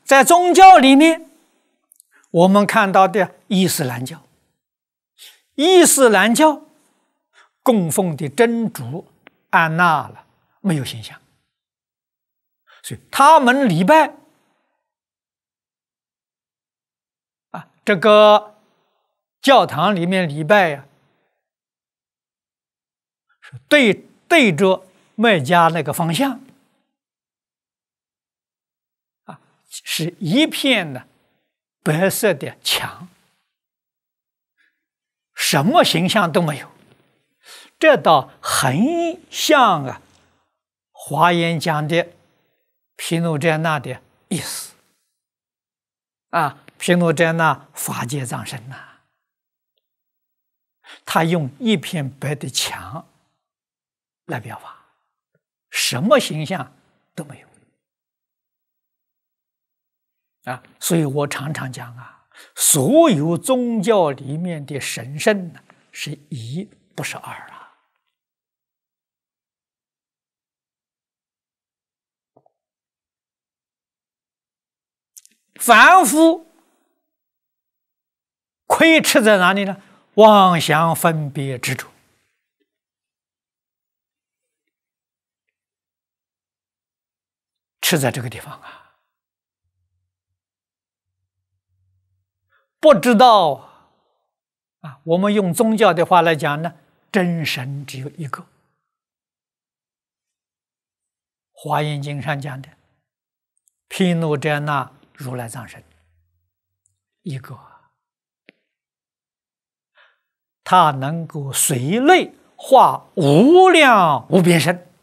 在宗教里面，我们看到的伊斯兰教，伊斯兰教供奉的真主安娜了，没有形象，所以他们礼拜这个教堂里面礼拜呀，是对着麦加那个方向是一片的白色的墙，什么形象都没有，这倒很像华严讲的毗卢遮那的意思毗卢遮那法界藏身他用一片白的墙来表达，什么形象都没有所以我常常讲所有宗教里面的神圣是一，不是二凡夫亏吃在哪里呢？妄想分别执着，吃在这个地方不知道我们用宗教的话来讲呢，真神只有一个。华严经上讲的毗卢遮那如来藏身一个，他能够随类化无量无边身，